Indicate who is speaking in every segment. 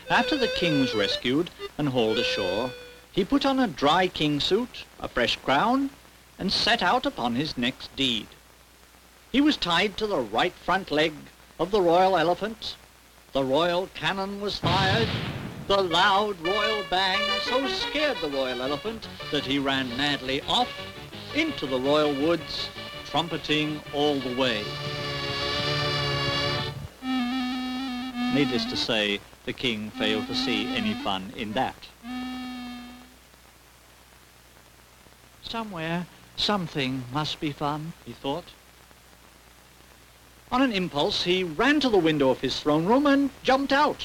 Speaker 1: After the king was rescued and hauled ashore, he put on a dry king suit, a fresh crown, and set out upon his next deed. He was tied to the right front leg of the royal elephant. The royal cannon was fired. The loud royal bang so scared the royal elephant that he ran madly off into the royal woods, trumpeting all the way. Needless to say, the king failed to see any fun in that. Somewhere, something must be fun, he thought. On an impulse, he ran to the window of his throne room and jumped out.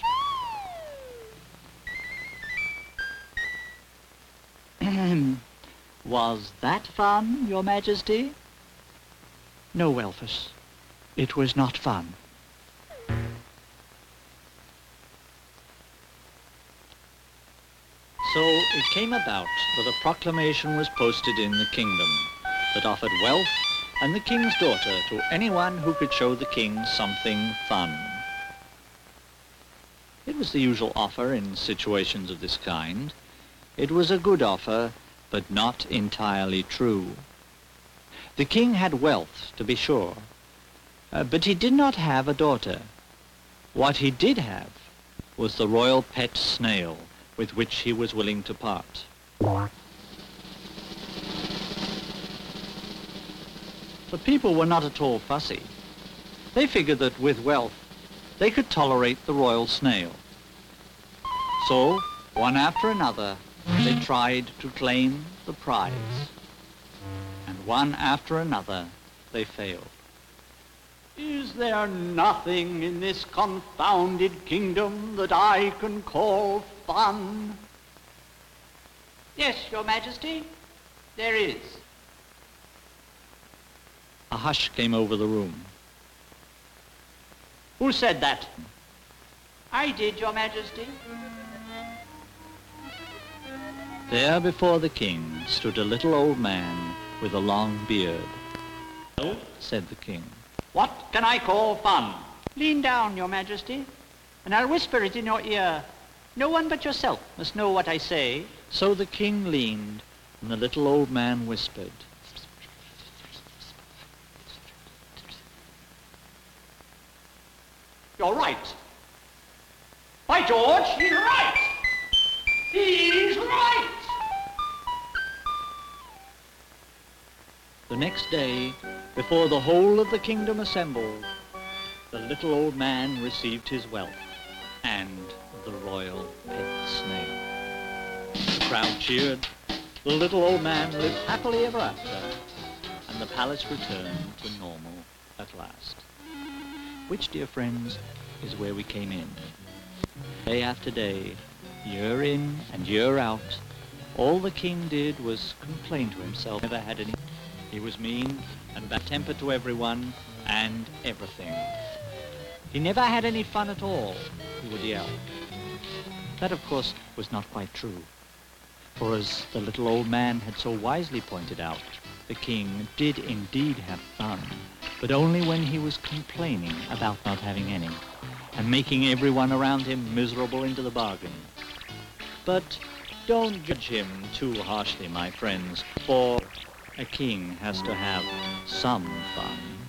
Speaker 1: Was that fun, Your Majesty? No, Elphus, it was not fun. So it came about that a proclamation was posted in the kingdom that offered wealth and the king's daughter to anyone who could show the king something fun. It was the usual offer in situations of this kind. It was a good offer, but not entirely true. The king had wealth, to be sure, but he did not have a daughter. What he did have was the royal pet snail with which he was willing to part. The people were not at all fussy. They figured that with wealth, they could tolerate the royal snail. So, one after another, they tried to claim the prize. And one after another, they failed. Is there nothing in this confounded kingdom that I can call fun?
Speaker 2: Yes, Your Majesty, there is.
Speaker 1: A hush came over the room. Who said that?
Speaker 2: I did, Your Majesty.
Speaker 1: There before the king stood a little old man with a long beard. "Well," said the king, "what can I call fun?"
Speaker 2: Lean down, Your Majesty, and I'll whisper it in your ear. No one but yourself must know what I say.
Speaker 1: So the king leaned, and the little old man whispered.
Speaker 2: You're right. By George, he's right! He's right!
Speaker 1: The next day, before the whole of the kingdom assembled, the little old man received his wealth and the royal pet snail. The crowd cheered, the little old man lived happily ever after, and the palace returned to normal at last. Which, dear friends, is where we came in. Day after day, year in and year out, all the king did was complain to himself. Never had any. He was mean and bad-tempered to everyone and everything. He never had any fun at all, he would yell. That, of course, was not quite true. For as the little old man had so wisely pointed out, the king did indeed have fun, but only when he was complaining about not having any, and making everyone around him miserable into the bargain. But don't judge him too harshly, my friends, for a king has to have some fun.